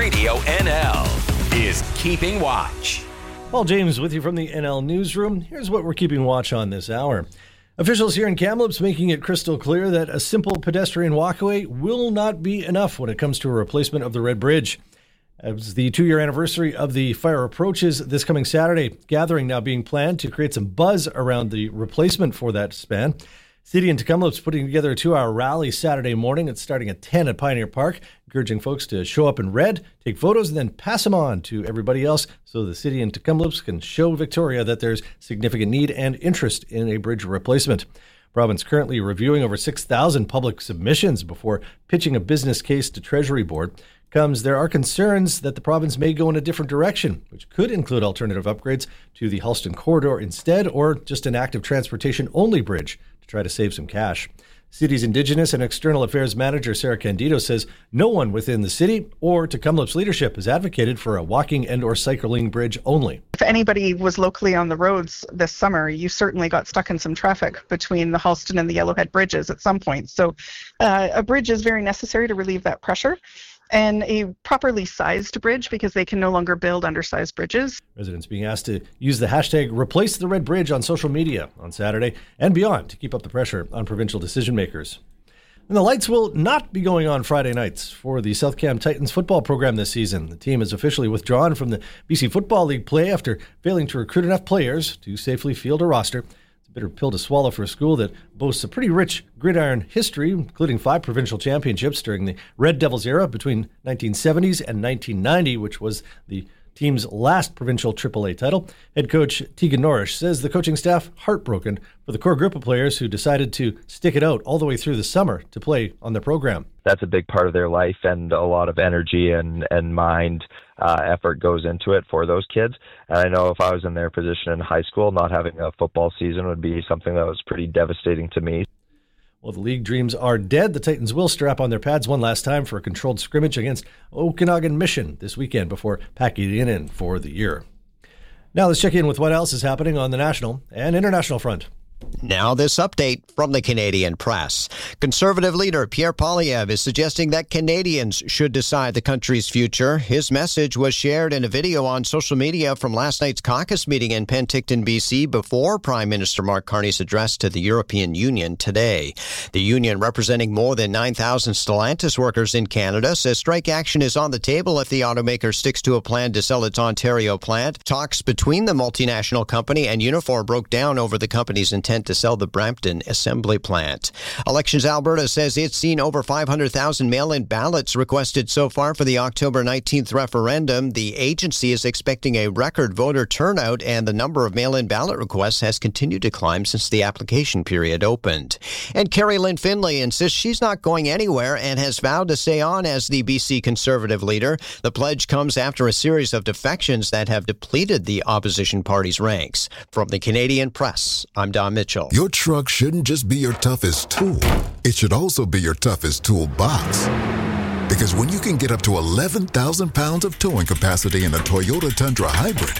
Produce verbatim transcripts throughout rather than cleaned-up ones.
Radio N L is Keeping Watch. Paul James with you from the N L Newsroom. Here's what we're keeping watch on this hour. Officials here in Kamloops making it crystal clear that a simple pedestrian walkway will not be enough when it comes to a replacement of the Red Bridge. As the two-year anniversary of the fire approaches this coming Saturday, gathering now being planned to create some buzz around the replacement for that span. City and Tk'emlúps putting together a two-hour rally Saturday morning. It's starting at ten at Pioneer Park, encouraging folks to show up in red, take photos, and then pass them on to everybody else so the city and Tk'emlúps can show Victoria that there's significant need and interest in a bridge replacement. Province currently reviewing over six thousand public submissions before pitching a business case to Treasury Board. Comes there are concerns that the province may go in a different direction, which could include alternative upgrades to the Halston Corridor instead, or just an active transportation-only bridge to try to save some cash. City's Indigenous and External Affairs Manager Sarah Candido says no one within the city or Tk'emlúps leadership has advocated for a walking and or cycling bridge only. If anybody was locally on the roads this summer, you certainly got stuck in some traffic between the Halston and the Yellowhead bridges at some point. So uh, a bridge is very necessary to relieve that pressure. And a properly sized bridge, because they can no longer build undersized bridges. Residents being asked to use the hashtag Replace the Red Bridge on social media on Saturday and beyond to keep up the pressure on provincial decision makers. And the lights will not be going on Friday nights for the South Cam Titans football program this season. The team has officially withdrawn from the B C Football League play after failing to recruit enough players to safely field a roster. Bitter pill to swallow for a school that boasts a pretty rich gridiron history, including five provincial championships during the Red Devils era between nineteen seventies and nineteen ninety, which was the team's last provincial triple A title. Head coach Tegan Norrish says the coaching staff heartbroken for the core group of players who decided to stick it out all the way through the summer to play on the program. That's a big part of their life, and a lot of energy and, and mind uh, effort goes into it for those kids. And I know if I was in their position in high school, not having a football season would be something that was pretty devastating to me. Well, the league dreams are dead. The Titans will strap on their pads one last time for a controlled scrimmage against Okanagan Mission this weekend before packing it in for the year. Now let's check in with what else is happening on the national and international front. Now this update from the Canadian Press. Conservative leader Pierre Poilievre is suggesting that Canadians should decide the country's future. His message was shared in a video on social media from last night's caucus meeting in Penticton, B C, before Prime Minister Mark Carney's address to the European Union today. The union, representing more than nine thousand Stellantis workers in Canada, says strike action is on the table if the automaker sticks to a plan to sell its Ontario plant. Talks between the multinational company and Unifor broke down over the company's intent to sell the Brampton assembly plant. Elections Alberta says it's seen over five hundred thousand mail-in ballots requested so far for the October nineteenth referendum. The agency is expecting a record voter turnout, and the number of mail-in ballot requests has continued to climb since the application period opened. And Carrie Lynn Finlay insists she's not going anywhere and has vowed to stay on as the B C Conservative leader. The pledge comes after a series of defections that have depleted the opposition party's ranks. From the Canadian Press, I'm Don Mitchell. Your truck shouldn't just be your toughest tool. It should also be your toughest toolbox. Because when you can get up to eleven thousand pounds of towing capacity in a Toyota Tundra Hybrid,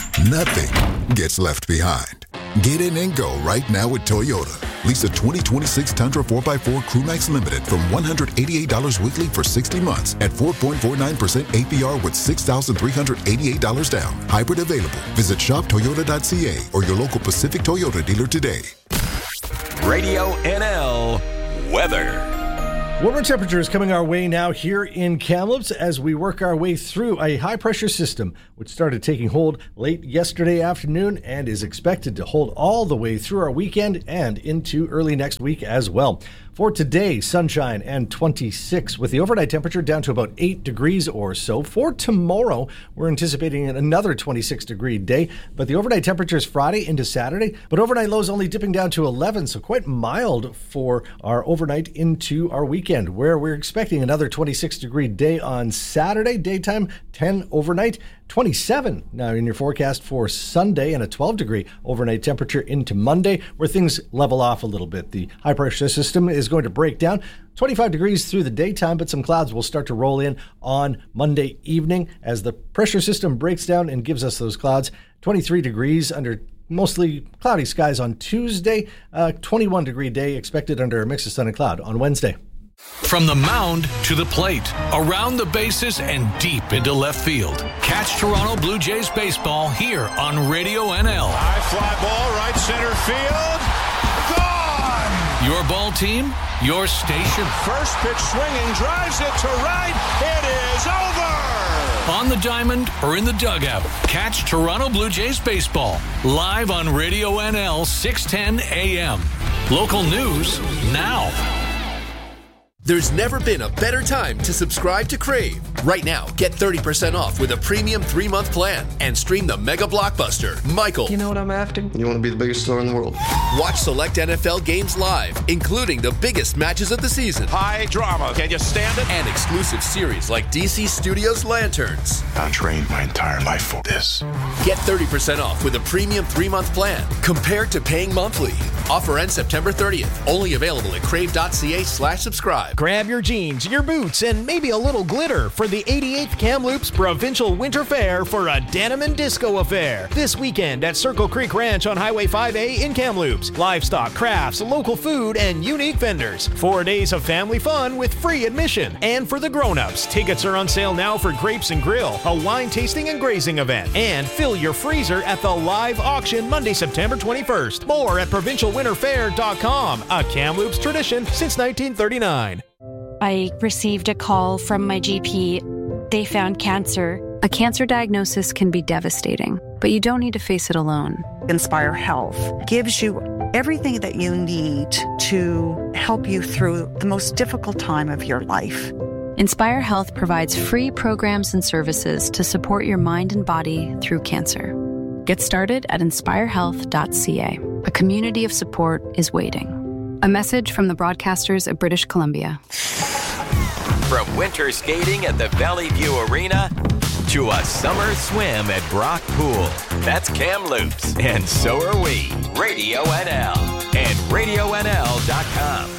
nothing gets left behind. Get in and go right now with Toyota. Lease a twenty twenty-six Tundra four by four Crewmax Limited from one hundred eighty-eight dollars weekly for sixty months at four point four nine percent A P R with six thousand three hundred eighty-eight dollars down. Hybrid available. Visit shop toyota dot c a or your local Pacific Toyota dealer today. Radio N L weather. Warmer temperatures coming our way now here in Kamloops as we work our way through a high-pressure system which started taking hold late yesterday afternoon and is expected to hold all the way through our weekend and into early next week as well. For today, sunshine and twenty-six with the overnight temperature down to about eight degrees or so. For tomorrow, we're anticipating another twenty-six degree day, but the overnight temperature is Friday into Saturday, but overnight lows only dipping down to eleven, so quite mild for our overnight into our weekend, where we're expecting another twenty-six degree day on Saturday, daytime ten overnight, twenty-seven now in your forecast for Sunday, and a twelve degree overnight temperature into Monday, where things level off a little bit. The high pressure system is going to break down. twenty-five degrees through the daytime, but some clouds will start to roll in on Monday evening as the pressure system breaks down and gives us those clouds. twenty-three degrees under mostly cloudy skies on Tuesday. Uh, twenty-one degree day expected under a mix of sun and cloud on Wednesday. From the mound to the plate, around the bases, and deep into left field. Catch Toronto Blue Jays baseball here on Radio N L. High fly ball, right center field. Gone! Your ball team, your station. First pitch swinging, drives it to right. It is over! On the diamond or in the dugout, catch Toronto Blue Jays baseball live on Radio N L six ten A M. Local news now. There's never been a better time to subscribe to Crave. Right now, get thirty percent off with a premium three-month plan and stream the mega blockbuster, Michael. You know what I'm after? You want to be the biggest star in the world. Watch select N F L games live, including the biggest matches of the season. High drama. Can you stand it? And exclusive series like D C Studios Lanterns. I trained my entire life for this. Get thirty percent off with a premium three-month plan compared to paying monthly. Offer ends September thirtieth. Only available at crave.ca slash subscribe. Grab your jeans, your boots, and maybe a little glitter for the eighty-eighth Kamloops Provincial Winter Fair for a Denim and Disco affair. This weekend at Circle Creek Ranch on Highway five A in Kamloops. Livestock, crafts, local food, and unique vendors. Four days of family fun with free admission. And for the grown-ups, tickets are on sale now for Grapes and Grill, a wine tasting and grazing event. And fill your freezer at the live auction Monday, September twenty-first. More at provincial winter fair dot com, a Kamloops tradition since nineteen thirty-nine. I received a call from my G P. They found cancer. A cancer diagnosis can be devastating, but you don't need to face it alone. Inspire Health gives you everything that you need to help you through the most difficult time of your life. Inspire Health provides free programs and services to support your mind and body through cancer. Get started at inspire health dot c a. A community of support is waiting. A message from the broadcasters of British Columbia. From winter skating at the Valley View Arena to a summer swim at Brock Pool. That's Kamloops, and so are we. Radio N L and radio N L dot com.